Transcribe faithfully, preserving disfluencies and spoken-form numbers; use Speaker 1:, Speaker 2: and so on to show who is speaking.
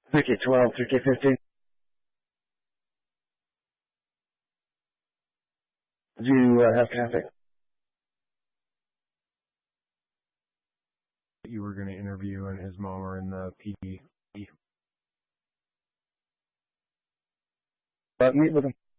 Speaker 1: three K twelve, three K fifteen. Do you uh, have traffic?
Speaker 2: You were going to interview and his mom are in the P D.
Speaker 1: Uh, meet with him.